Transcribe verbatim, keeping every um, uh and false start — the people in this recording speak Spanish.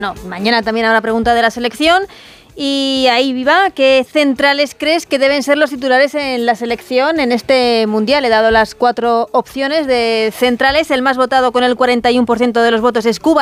No, mañana también habrá pregunta de la selección. Y ahí, Viva, ¿qué centrales crees que deben ser los titulares en la selección en este Mundial? He dado las cuatro opciones de centrales. El más votado con el cuarenta y uno por ciento de los votos es Cuba.